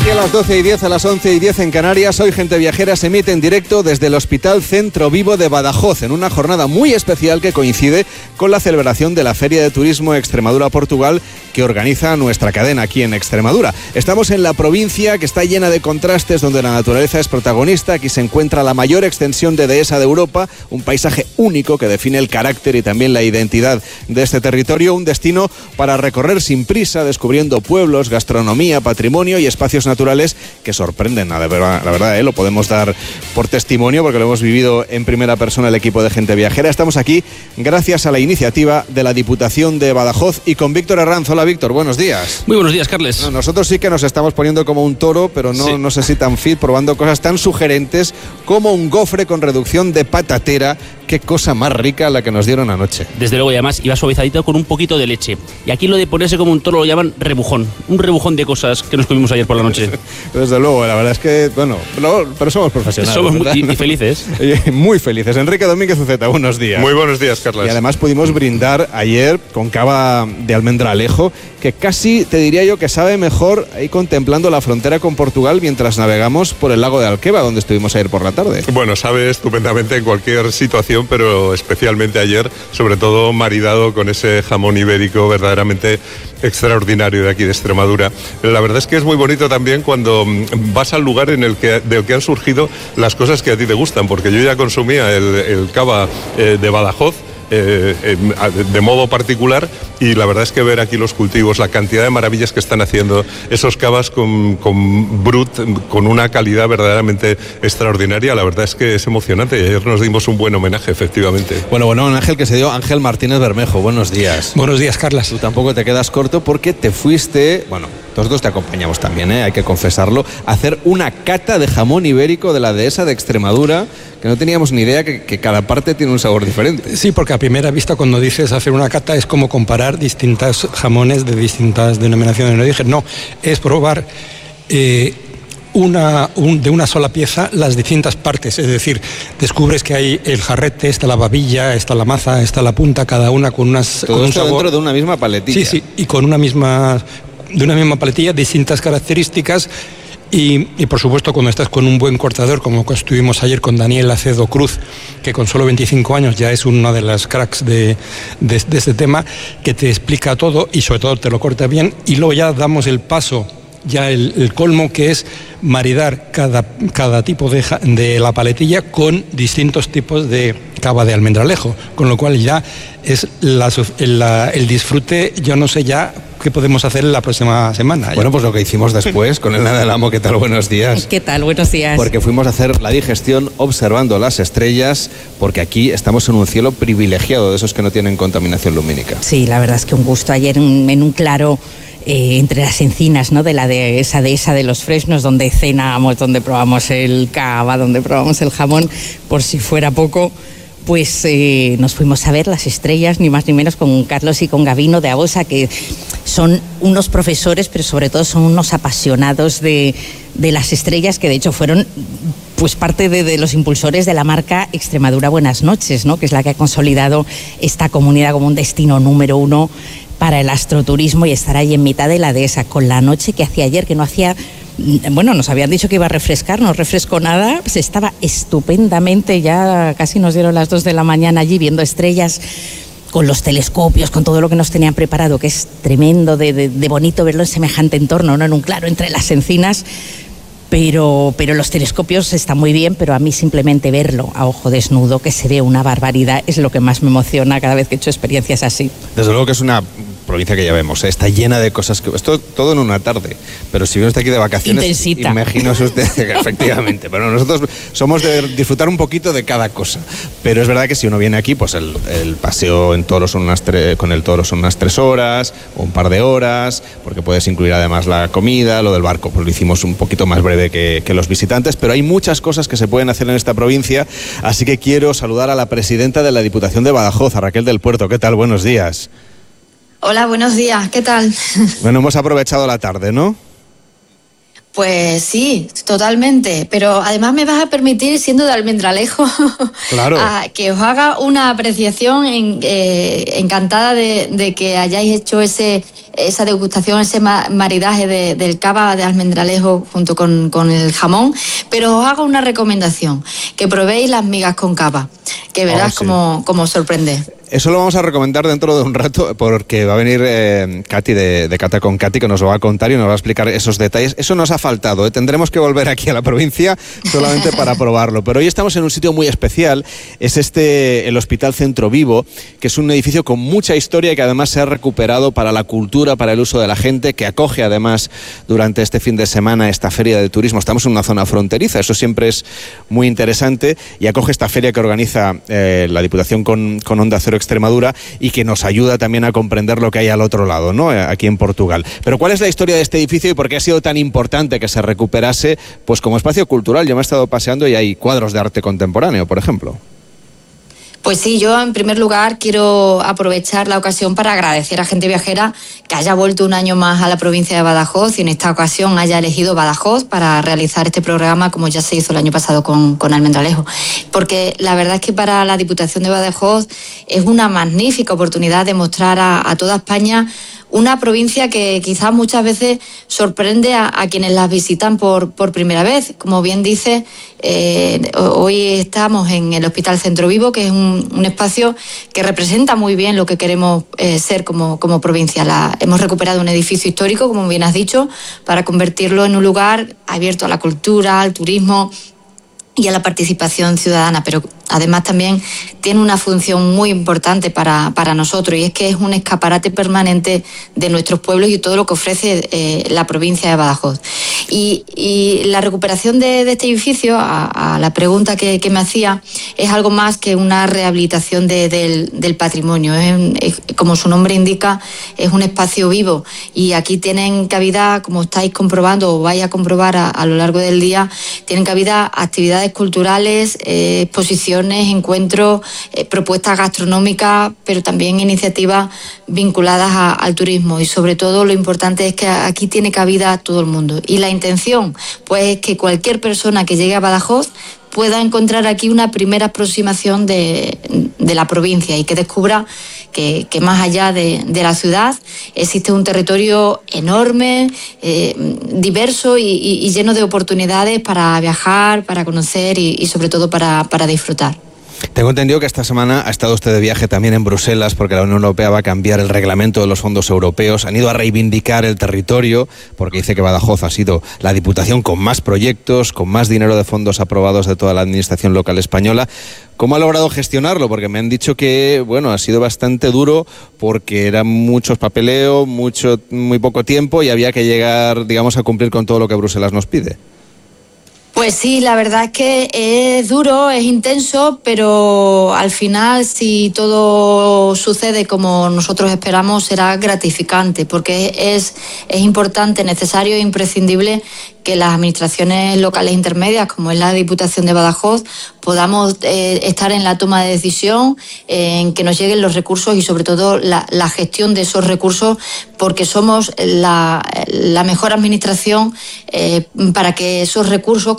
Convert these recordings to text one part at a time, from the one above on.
Y a las 12:10, a las 11:10 en Canarias, hoy Gente Viajera se emite en directo desde el Hospital Centro Vivo de Badajoz, en una jornada muy especial que coincide con la celebración de la Feria de Turismo Extremadura-Portugal que organiza nuestra cadena aquí en Extremadura. Estamos en la provincia que está llena de contrastes, donde la naturaleza es protagonista. Aquí se encuentra la mayor extensión de dehesa de Europa, un paisaje único que define el carácter y también la identidad de este territorio, un destino para recorrer sin prisa, descubriendo pueblos, gastronomía, patrimonio y espacios naturales que sorprenden. La verdad, lo podemos dar por testimonio porque lo hemos vivido en primera persona el equipo de Gente Viajera. Estamos aquí gracias a la iniciativa de la Diputación de Badajoz y con Víctor Herranz. Hola Víctor, buenos días. Muy buenos días, Carles. Nosotros sí que nos estamos poniendo como un toro, pero no sé si tan fit, probando cosas tan sugerentes como un gofre con reducción de patatera. Qué cosa más rica la que nos dieron anoche. Desde luego, y además iba suavizadito con un poquito de leche. Y aquí lo de ponerse como un toro lo llaman rebujón. Un rebujón de cosas que nos comimos ayer por la noche. Desde luego, la verdad es que, pero somos profesionales. Somos muy felices. Muy felices. Enrique Domínguez Uceta, buenos días. Muy buenos días, Carlos. Y además pudimos brindar ayer con cava de almendralejo, que casi te diría yo que sabe mejor ahí contemplando la frontera con Portugal mientras navegamos por el lago de Alqueva, donde estuvimos ayer por la tarde. Bueno, sabe estupendamente en cualquier situación, pero especialmente ayer, sobre todo maridado con ese jamón ibérico verdaderamente extraordinario de aquí de Extremadura. La verdad es que es muy bonito también cuando vas al lugar del que han surgido las cosas que a ti te gustan, porque yo ya consumía el cava de Badajoz de modo particular, y la verdad es que ver aquí los cultivos, la cantidad de maravillas que están haciendo esos cavas con brut, con una calidad verdaderamente extraordinaria, la verdad es que es emocionante, y ayer nos dimos un buen homenaje, efectivamente. Bueno, un Ángel que se dio Ángel Martínez Bermejo. Buenos días. Buenos días, Carlas. Tú tampoco te quedas corto porque te fuiste, nosotros te acompañamos también, hay que confesarlo, a hacer una cata de jamón ibérico de la dehesa de Extremadura, que no teníamos ni idea que cada parte tiene un sabor diferente. Sí, porque a primera vista cuando dices hacer una cata es como comparar distintos jamones de distintas denominaciones de origen. No, es probar de una sola pieza las distintas partes, es decir, descubres que hay el jarrete, está la babilla, está la maza, está la punta, cada una con un sabor dentro de una misma paletilla. Sí, y con de una misma paletilla, distintas características. Y por supuesto, cuando estás con un buen cortador, como estuvimos ayer con Daniel Acedo Cruz, que con solo 25 años ya es una de las cracks de este tema, que te explica todo y sobre todo te lo corta bien, y luego ya damos el paso, ya el colmo, que es maridar cada tipo de la paletilla con distintos tipos de cava de almendralejo, con lo cual ya es el disfrute. Yo no sé ya qué podemos hacer la próxima semana. Bueno, pues lo que hicimos después con Elena del Amo. ¿Qué tal? Buenos días. ¿Qué tal? Buenos días. Porque fuimos a hacer la digestión observando las estrellas, porque aquí estamos en un cielo privilegiado, de esos que no tienen contaminación lumínica. Sí, la verdad es que un gusto. Ayer en un claro entre las encinas, ¿no?, de la dehesa de los Fresnos, donde cenamos, donde probamos el cava, donde probamos el jamón, por si fuera poco, pues nos fuimos a ver las estrellas, ni más ni menos, con Carlos y con Gabino de Abosa, que son unos profesores, pero sobre todo son unos apasionados de las estrellas, que de hecho fueron pues parte de los impulsores de la marca Extremadura Buenas Noches, ¿no?, que es la que ha consolidado esta comunidad como un destino número 1 para el astroturismo, y estar ahí en mitad de la dehesa con la noche que hacía ayer, que no hacía... Bueno, nos habían dicho que iba a refrescar, no refrescó nada, pues estaba estupendamente, ya casi nos dieron las 2 de la mañana allí viendo estrellas, con los telescopios, con todo lo que nos tenían preparado, que es tremendo de bonito verlo en semejante entorno, ¿no?, en un claro entre las encinas. Pero los telescopios están muy bien, pero a mí simplemente verlo a ojo desnudo, que se ve una barbaridad, es lo que más me emociona cada vez que he hecho experiencias así. Desde luego que es una provincia que ya vemos, está llena de cosas, esto todo en una tarde, pero si uno está aquí de vacaciones, intensita. Imagínese usted, efectivamente, pero nosotros somos de disfrutar un poquito de cada cosa, pero es verdad que si uno viene aquí, pues el paseo en toro con el toro son unas 3 horas, o un par de horas, porque puedes incluir además la comida, lo del barco, pues lo hicimos un poquito más breve que los visitantes, pero hay muchas cosas que se pueden hacer en esta provincia, así que quiero saludar a la presidenta de la Diputación de Badajoz, a Raquel del Puerto. ¿Qué tal? Buenos días. Hola, buenos días, ¿qué tal? Bueno, hemos aprovechado la tarde, ¿no? Pues sí, totalmente. Pero además me vas a permitir, siendo de Almendralejo, claro, que os haga una apreciación encantada de que hayáis hecho esa degustación, ese maridaje del cava de Almendralejo junto con el jamón. Pero os hago una recomendación, que probéis las migas con cava, que verás cómo sorprende. Eso lo vamos a recomendar dentro de un rato, porque va a venir Katy de Cata con Katy, que nos lo va a contar y nos va a explicar esos detalles. Eso nos ha faltado, ¿eh? Tendremos que volver aquí a la provincia solamente para probarlo. Pero hoy estamos en un sitio muy especial, es el Hospital Centro Vivo, que es un edificio con mucha historia y que además se ha recuperado para la cultura, para el uso de la gente, que acoge además durante este fin de semana esta feria de turismo. Estamos en una zona fronteriza, eso siempre es muy interesante, y acoge esta feria que organiza la Diputación con Onda Cero Extremadura y que nos ayuda también a comprender lo que hay al otro lado, ¿no? Aquí en Portugal. Pero ¿cuál es la historia de este edificio y por qué ha sido tan importante que se recuperase pues como espacio cultural? Yo me he estado paseando y hay cuadros de arte contemporáneo, por ejemplo. Pues sí, yo en primer lugar quiero aprovechar la ocasión para agradecer a Gente Viajera que haya vuelto un año más a la provincia de Badajoz y en esta ocasión haya elegido Badajoz para realizar este programa, como ya se hizo el año pasado con Almendralejo. Porque la verdad es que para la Diputación de Badajoz es una magnífica oportunidad de mostrar a toda España una provincia que quizás muchas veces sorprende a quienes las visitan por primera vez. Como bien dice, hoy estamos en el Hospital Centro Vivo, que es un espacio que representa muy bien lo que queremos ser como provincia. Hemos recuperado un edificio histórico, como bien has dicho, para convertirlo en un lugar abierto a la cultura, al turismo y a la participación ciudadana, pero además también tiene una función muy importante para nosotros, y es que es un escaparate permanente de nuestros pueblos y todo lo que ofrece la provincia de Badajoz. Y la recuperación de este edificio, a la pregunta que me hacía, es algo más que una rehabilitación del patrimonio. Como su nombre indica, es un espacio vivo, y aquí tienen cabida, como estáis comprobando o vais a comprobar a lo largo del día, tienen cabida actividades culturales, exposiciones, encuentros, propuestas gastronómicas, pero también iniciativas vinculadas al turismo, y sobre todo lo importante es que aquí tiene cabida todo el mundo. Y la intención, pues, es que cualquier persona que llegue a Badajoz pueda encontrar aquí una primera aproximación de la provincia y que descubra que más allá de la ciudad existe un territorio enorme, diverso y lleno de oportunidades para viajar, para conocer y sobre todo para disfrutar. Tengo entendido que esta semana ha estado usted de viaje también en Bruselas, porque la Unión Europea va a cambiar el reglamento de los fondos europeos. Han ido a reivindicar el territorio, porque dice que Badajoz ha sido la diputación con más proyectos, con más dinero de fondos aprobados de toda la administración local española. ¿Cómo ha logrado gestionarlo? Porque me han dicho que, bueno, ha sido bastante duro porque eran muchos papeleos, muy poco tiempo, y había que llegar, digamos, a cumplir con todo lo que Bruselas nos pide. Pues sí, la verdad es que es duro, es intenso, pero al final, si todo sucede como nosotros esperamos, será gratificante, porque es importante, necesario e imprescindible que las administraciones locales intermedias, como es la Diputación de Badajoz, podamos estar en la toma de decisión, en que nos lleguen los recursos y sobre todo la gestión de esos recursos, porque somos la mejor administración para que esos recursos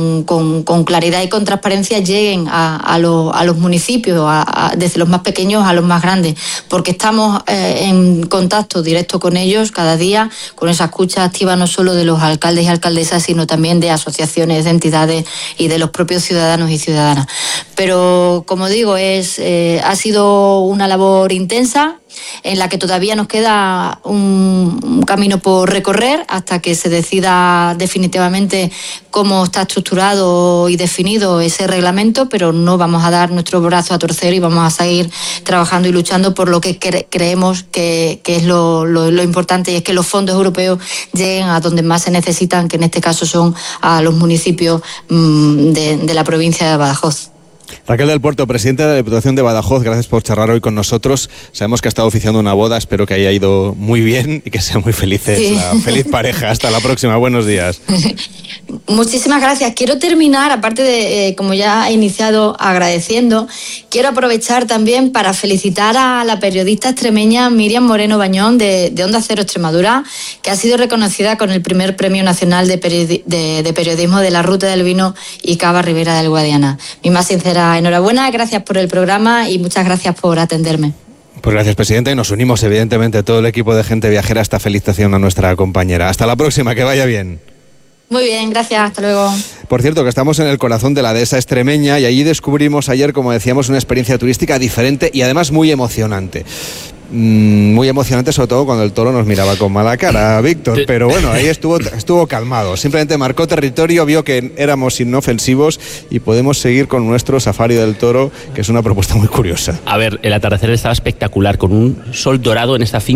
con claridad y con transparencia lleguen a los municipios, desde los más pequeños a los más grandes, porque estamos en contacto directo con ellos cada día, con esa escucha activa no solo de los alcaldes y alcaldesas, sino también de asociaciones, de entidades y de los propios ciudadanos y ciudadanas. Pero, como digo, ha sido una labor intensa, en la que todavía nos queda un camino por recorrer hasta que se decida definitivamente cómo está estructurado y definido ese reglamento, pero no vamos a dar nuestro brazo a torcer y vamos a seguir trabajando y luchando por lo que creemos que es lo importante, y es que los fondos europeos lleguen a donde más se necesitan, que en este caso son a los municipios de la provincia de Badajoz. Raquel del Puerto, presidenta de la Diputación de Badajoz, gracias por charlar hoy con nosotros. Sabemos que ha estado oficiando una boda, espero que haya ido muy bien y que sean muy felices, sí. La feliz pareja. Hasta la próxima, buenos días. Muchísimas gracias. Quiero terminar, aparte de, como ya he iniciado, agradeciendo, quiero aprovechar también para felicitar a la periodista extremeña Miriam Moreno Bañón de Onda Cero Extremadura, que ha sido reconocida con el primer Premio Nacional de Periodismo de la Ruta del Vino y Cava Ribera del Guadiana. Mi más sincera enhorabuena, gracias por el programa y muchas gracias por atenderme. Pues gracias, presidenta, y nos unimos evidentemente todo el equipo de Gente Viajera a esta felicitación a nuestra compañera. Hasta la próxima, que vaya bien. Muy bien, gracias, hasta luego. Por cierto, que estamos en el corazón de la dehesa extremeña y allí descubrimos ayer, como decíamos, una experiencia turística diferente y además muy emocionante. Muy emocionante, sobre todo cuando el toro nos miraba con mala cara, Víctor, pero bueno, ahí estuvo calmado, simplemente marcó territorio, vio que éramos inofensivos y podemos seguir con nuestro safari del toro, que es una propuesta muy curiosa. A ver, el atardecer estaba espectacular, con un sol dorado en esta finca